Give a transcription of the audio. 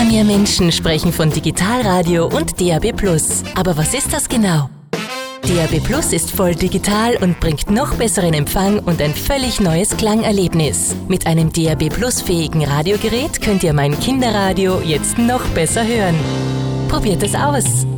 Immer mehr Menschen sprechen von Digitalradio und DAB+. Aber was ist das genau? DAB+ ist voll digital und bringt noch besseren Empfang und ein völlig neues Klangerlebnis. Mit einem DAB+-fähigen Radiogerät könnt ihr mein Kinderradio jetzt noch besser hören. Probiert es aus!